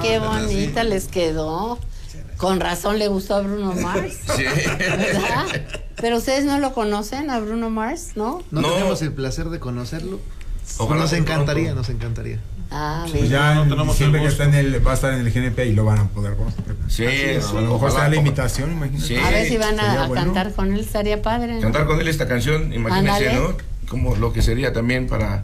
qué bonita les quedó. Con razón le gustó a Bruno Mars. Sí. ¿Verdad? Pero ustedes no lo conocen a Bruno Mars, ¿no? No tenemos el placer de conocerlo. Ojalá nos encantaría, nos encantaría. Ah, Pues ya no tenemos siempre el que gusto. va a estar en el GNP y lo van a poder conocer. Sí, A lo mejor será la invitación, imagínate. Sí. a ver si van sería a bueno. cantar con él, estaría padre, ¿no? Cantar con él esta canción, imagínense, Ándale. ¿no? Como lo que sería también para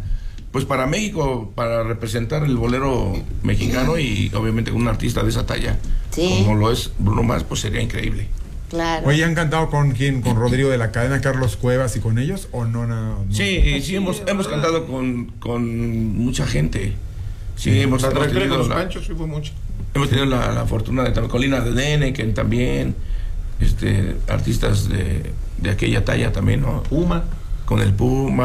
México, para representar el bolero mexicano y obviamente con un artista de esa talla, Sí. como lo es Bruno Mars, pues sería increíble. Claro. Oye, ¿han cantado con quién? ¿Con Rodrigo de la Cadena, Carlos Cuevas y con ellos? ¿O no? No? Sí, hemos cantado con mucha gente. Sí, hemos La trayectoria tenido con los la- Panchos sí fue mucho. Hemos tenido la fortuna de estar con Colina de Nene, que también, artistas de aquella talla también, ¿no? Puma. Con el Puma.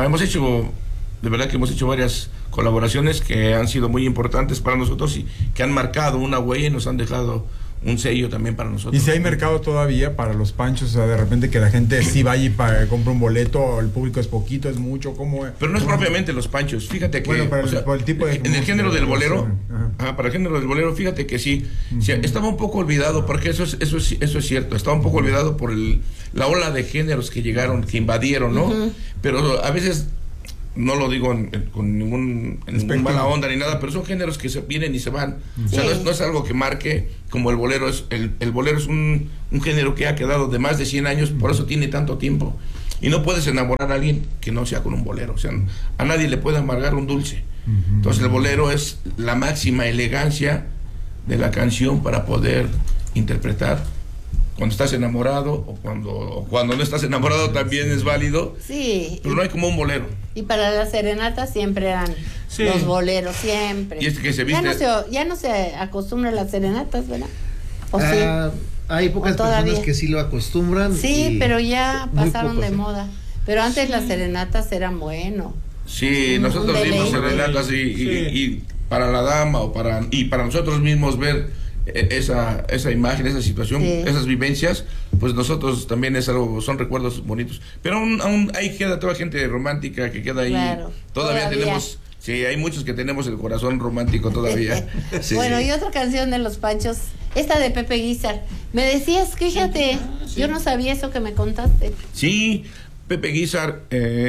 De verdad que hemos hecho varias colaboraciones que han sido muy importantes para nosotros y que han marcado una huella y nos han dejado un sello también para nosotros. ¿Y si hay mercado todavía para los Panchos? O sea, de repente que la gente sí vaya y compre un boleto, o el público es poquito, es mucho, ¿cómo es? Pero no es propiamente los Panchos, fíjate que... Bueno, para o sea, el tipo de en el música, género del bolero, ajá. para el género del bolero, fíjate que sí, sí, estaba un poco olvidado, porque eso es cierto, estaba un poco olvidado por la ola de géneros que llegaron, que invadieron, ¿no? Pero a veces... No lo digo con ningún mala onda ni nada, pero son géneros que se vienen y se van. O sea, no es algo que marque como el bolero. El bolero es un género que ha quedado de más de 100 años, por eso tiene tanto tiempo. Y no puedes enamorar a alguien que no sea con un bolero. O sea, a nadie le puede amargar un dulce. Entonces el bolero es la máxima elegancia de la canción para poder interpretar. Cuando estás enamorado o cuando no estás enamorado también es válido. Sí. Pero no hay como un bolero. Y para las serenatas siempre eran los boleros, siempre. Y que se viste... Ya no se acostumbra a las serenatas, ¿verdad? ¿O sí? Hay pocas personas que sí lo acostumbran. Sí, pero ya pasaron pocos, de moda. Pero antes las serenatas eran bueno. Sí, nosotros dimos serenatas y para la dama y para nosotros mismos ver esa imagen, esa situación, esas vivencias, pues nosotros también son recuerdos bonitos. Pero aún ahí queda toda gente romántica que queda ahí. Claro, todavía tenemos, sí, hay muchos que tenemos el corazón romántico todavía. Sí. Bueno, y otra canción de los Panchos, esta de Pepe Guizar. Me decías, fíjate, yo no sabía eso que me contaste. Sí, Pepe Guizar,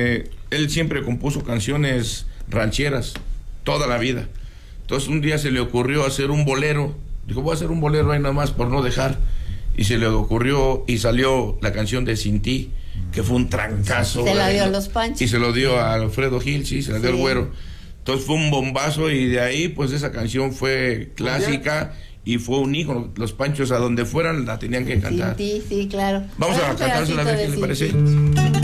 él siempre compuso canciones rancheras, toda la vida. Entonces un día se le ocurrió hacer un bolero. Dijo, voy a hacer un bolero ahí nada más por no dejar. Y se le ocurrió y salió la canción de Sin Ti, que fue un trancazo. Se la dio a los Panchos. Y se lo dio a Alfredo Gil, sí, se la dio al Güero. Entonces fue un bombazo y de ahí pues esa canción fue clásica y fue un ícono. Los Panchos a donde fueran la tenían que cantar. Sin Ti, sí, claro. Vamos a un cantársela a ver qué le pedacito de parece. Sin Ti.